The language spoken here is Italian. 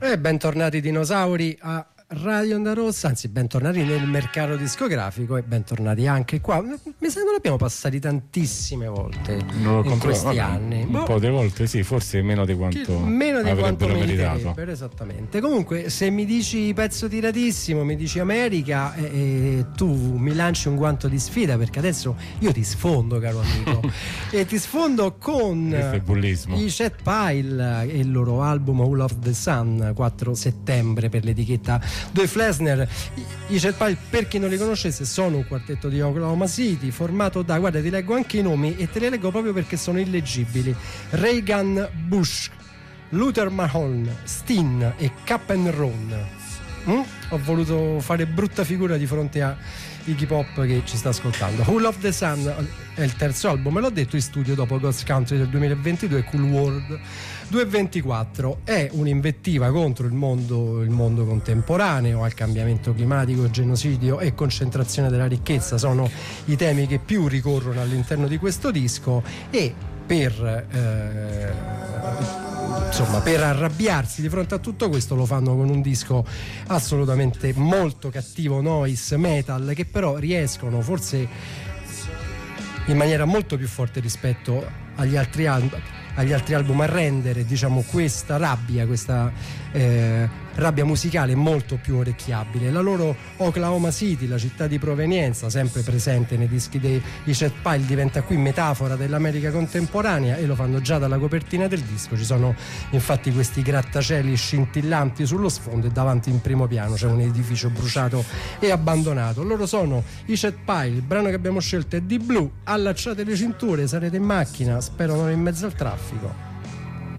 E bentornati dinosauri a Radio Onda Rossa, anzi bentornati nel mercato discografico e bentornati anche qua. Mi sa che non l'abbiamo passati tantissime volte in questi anni. Un po' di volte sì, forse meno di quanto meritato. Esattamente. Comunque se mi dici pezzo tiratissimo, mi dici America, tu mi lanci un guanto di sfida, perché adesso io ti sfondo, caro amico. E ti sfondo con i Chet Pile e il loro album All of the Sun, 4 settembre per l'etichetta Due Flesner. I Chet Pile, per chi non li conoscesse, sono un quartetto di Oklahoma City formato da, guarda, ti leggo anche i nomi e te li leggo proprio perché sono illeggibili: Reagan Bush, Luther Mahone, Steen e Cap'n-Ron. Ho voluto fare brutta figura di fronte a Iggy Pop che ci sta ascoltando. All of the Sun è il terzo album, me l'ho detto, in studio dopo Ghost Country del 2022 e Cool World 2024. È un'invettiva contro il mondo contemporaneo, al cambiamento climatico, genocidio e concentrazione della ricchezza sono i temi che più ricorrono all'interno di questo disco, e per arrabbiarsi di fronte a tutto questo lo fanno con un disco assolutamente molto cattivo, noise metal, che però riescono forse in maniera molto più forte rispetto agli altri album a rendere, diciamo, questa rabbia musicale molto più orecchiabile. La loro Oklahoma City, la città di provenienza, sempre presente nei dischi dei Chet Pile, diventa qui metafora dell'America contemporanea, e lo fanno già dalla copertina del disco. Ci sono infatti questi grattacieli scintillanti sullo sfondo e davanti in primo piano c'è un edificio bruciato e abbandonato. Loro sono i Chet Pile. Il brano che abbiamo scelto è Deep Blue. Allacciate le cinture, sarete in macchina, spero non in mezzo al traffico.